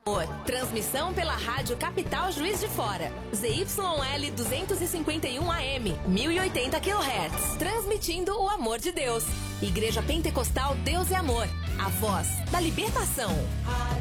Transmissão pela Rádio Capital Juiz de Fora. ZYL 251 AM, 1080 kHz. Transmitindo o amor de Deus. Igreja Pentecostal Deus é Amor. A voz da libertação.